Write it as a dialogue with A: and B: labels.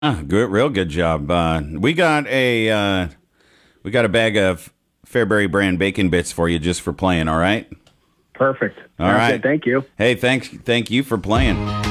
A: Good, real good job. We got a bag of Fairbury brand bacon bits for you just for playing. All right.
B: Perfect.
A: All
B: Sounds
A: right.
B: good. Thank you.
A: Hey, thank you for playing.